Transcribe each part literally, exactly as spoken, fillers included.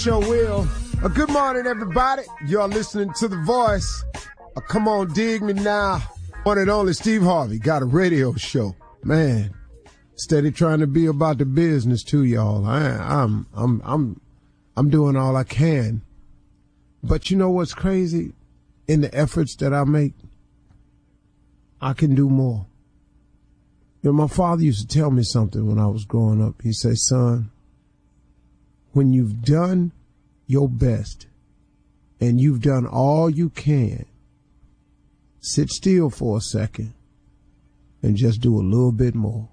Sure will. Uh, good morning, everybody. You're listening to The Voice. Uh, come on, dig me now. One and only Steve Harvey got a radio show. Man, steady trying to be about the business too, y'all. I, I'm, I'm, I'm, I'm doing all I can. But you know what's crazy? In the efforts that I make, I can do more. You know, my father used to tell me something when I was growing up. He said, son, when you've done your best and you've done all you can, sit still for a second and just do a little bit more.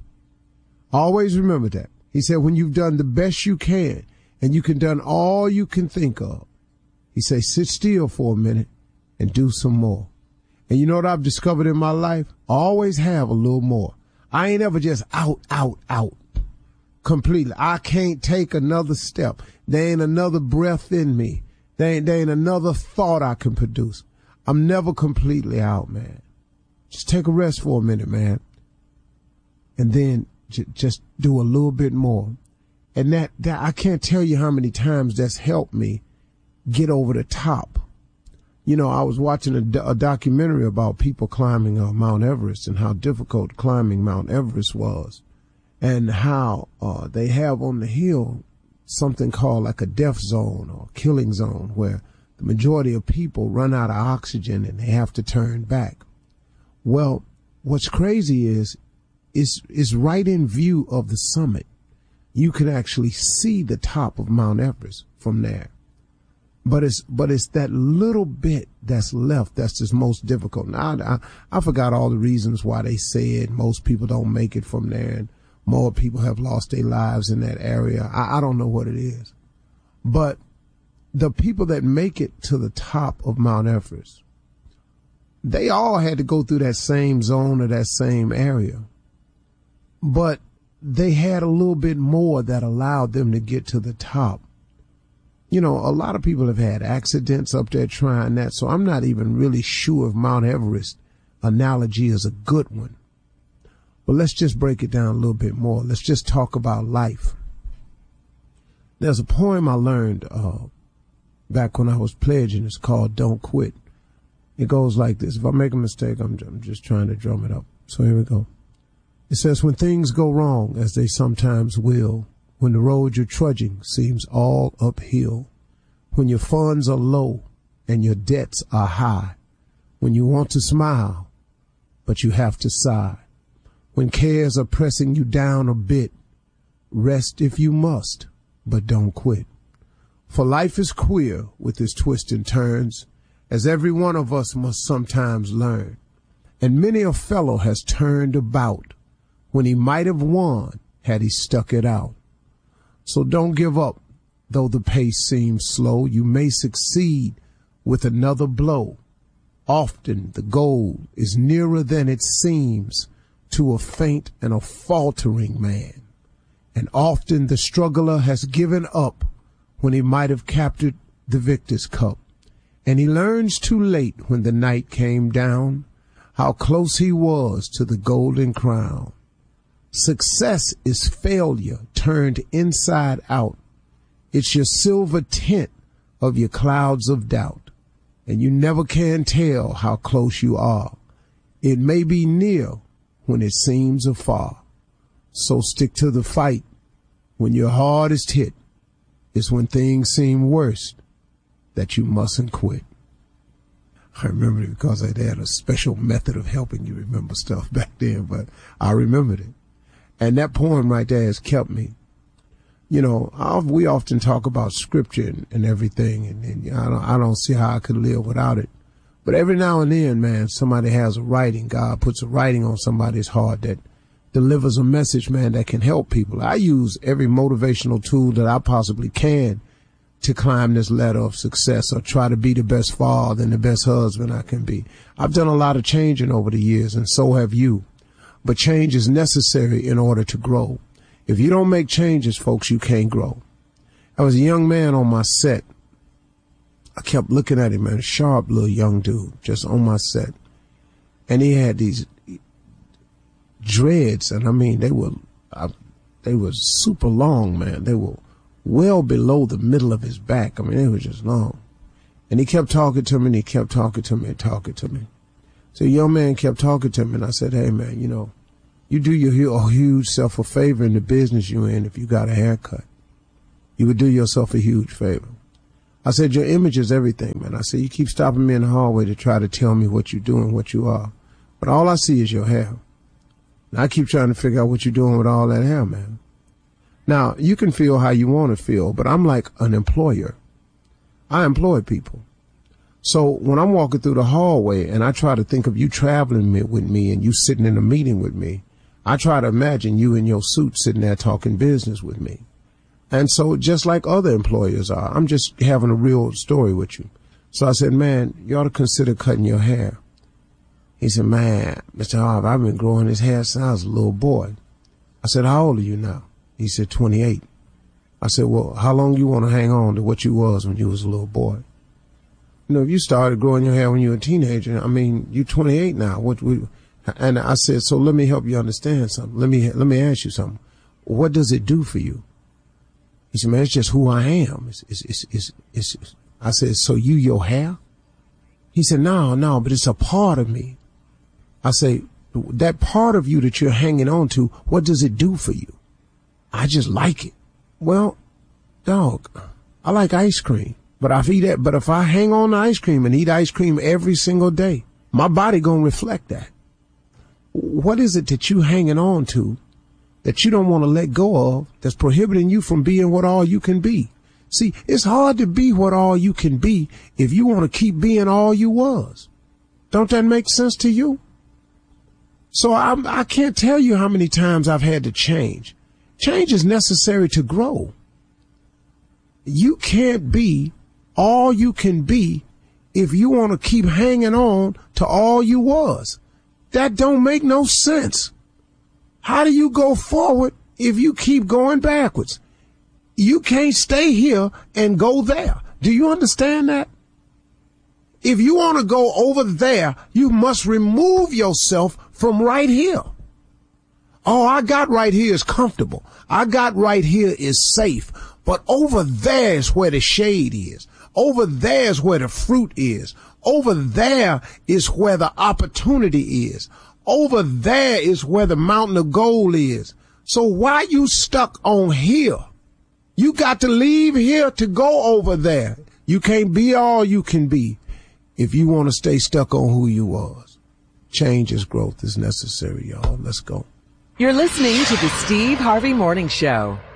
Always remember that. He said, when you've done the best you can and you can done all you can think of, he said, sit still for a minute and do some more. And you know what I've discovered in my life? I always have a little more. I ain't ever just out, out, out completely. I can't take another step. There ain't another breath in me. There ain't, there ain't another thought I can produce. I'm never completely out, man. Just take a rest for a minute, man. And then j- just do a little bit more. And that, that, I can't tell you how many times that's helped me get over the top. You know, I was watching a, do- a documentary about people climbing uh, Mount Everest and how difficult climbing Mount Everest was, and how uh, they have on the hill something called like a death zone or killing zone, where the majority of people run out of oxygen and they have to turn back. Well, what's crazy is, is, is right in view of the summit. You can actually see the top of Mount Everest from there. But it's, but it's that little bit that's left that's just most difficult. Now, I, I forgot all the reasons why they said most people don't make it from there and more people have lost their lives in that area. I, I don't know what it is. But the people that make it to the top of Mount Everest, they all had to go through that same zone or that same area. But they had a little bit more that allowed them to get to the top. You know, a lot of people have had accidents up there trying that, so I'm not even really sure if Mount Everest analogy is a good one. But let's just break it down a little bit more. Let's just talk about life. There's a poem I learned uh, back when I was pledging. It's called Don't Quit. It goes like this. If I make a mistake, I'm, I'm just trying to drum it up. So here we go. It says, when things go wrong, as they sometimes will, when the road you're trudging seems all uphill, when your funds are low and your debts are high, when you want to smile, but you have to sigh, when cares are pressing you down a bit, rest if you must, but don't quit. For life is queer with its twists and turns, as every one of us must sometimes learn, and many a fellow has turned about when he might have won had he stuck it out. So don't give up, though the pace seems slow. You may succeed with another blow. Often the goal is nearer than it seems to a faint and a faltering man. And often the struggler has given up when he might have captured the victor's cup. And he learns too late when the night came down how close he was to the golden crown. Success is failure turned inside out. It's your silver tint of your clouds of doubt, and you never can tell how close you are. It may be near when it seems afar. So stick to the fight. When your hardest hit is when things seem worst, that you mustn't quit. I remember it because they had a special method of helping you remember stuff back then, but I remembered it. And that poem right there has kept me. You know, I'll, we often talk about scripture and, and everything, and, and I don't, I don't see how I could live without it. But every now and then, man, somebody has a writing. God puts a writing on somebody's heart that delivers a message, man, that can help people. I use every motivational tool that I possibly can to climb this ladder of success or try to be the best father and the best husband I can be. I've done a lot of changing over the years, and so have you. But change is necessary in order to grow. If you don't make changes, folks, you can't grow. I was a young man on my set. I kept looking at him, man, a sharp little young dude just on my set. And he had these dreads, and I mean, they were, I, they were super long, man. They were well below the middle of his back. I mean, it was just long. And he kept talking to me, and he kept talking to me and talking to me. So the young man kept talking to me, and I said, hey, man, you know, you do your a huge self a favor in the business you're in if you got a haircut. You would do yourself a huge favor. I said, your image is everything, man. I said, you keep stopping me in the hallway to try to tell me what you do and what you are. But all I see is your hair. And I keep trying to figure out what you're doing with all that hair, man. Now, you can feel how you want to feel, but I'm like an employer. I employ people. So when I'm walking through the hallway and I try to think of you traveling with me and you sitting in a meeting with me, I try to imagine you in your suit sitting there talking business with me. And so just like other employers are, I'm just having a real story with you. So I said, man, you ought to consider cutting your hair. He said, man, Mister Harvey, I've been growing this hair since I was a little boy. I said, how old are you now? He said, twenty-eight. I said, well, how long you want to hang on to what you was when you was a little boy? You know, if you started growing your hair when you were a teenager, I mean, you're twenty-eight now. What we, and I said, so let me help you understand something. Let me, let me ask you something. What does it do for you? He said, man, it's just who I am. It's, it's, it's, it's, it's, I said, so you your hair? He said, no, no, but it's a part of me. I say, that part of you that you're hanging on to, what does it do for you? I just like it. Well, dog, I like ice cream, but if I eat that, but if I hang on to ice cream and eat ice cream every single day, my body gonna reflect that. What is it that you hanging on to that you don't want to let go of that's prohibiting you from being what all you can be? See, it's hard to be what all you can be if you want to keep being all you was. Don't that make sense to you? So I, I can't tell you how many times I've had to change. Change is necessary to grow. You can't be all you can be if you want to keep hanging on to all you was. That don't make no sense. How do you go forward if you keep going backwards? You can't stay here and go there. Do you understand that? If you want to go over there, you must remove yourself from right here. Oh, I got right here is comfortable. I got right here is safe. But over there is where the shade is. Over there is where the fruit is. Over there is where the opportunity is. Over there is where the mountain of gold is. So why you stuck on here? You got to leave here to go over there. You can't be all you can be if you want to stay stuck on who you was. Change is growth is necessary, y'all. Let's go. You're listening to the Steve Harvey Morning Show.